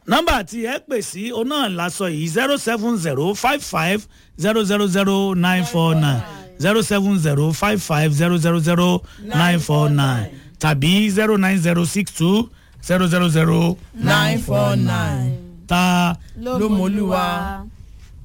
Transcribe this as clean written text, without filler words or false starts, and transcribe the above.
nọ́mbà tí ẹ pè sí o náà lásọ yìí 07055000949 07055000949 tàbí 09062000949 ta lómolúwa.